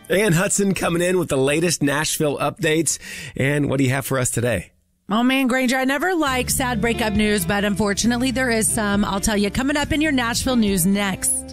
Ann Hudson coming in with the latest Nashville updates. And what do you have for us today? Oh, man, Granger, I never like sad breakup news, but unfortunately there is some. I'll tell you coming up in your Nashville news next.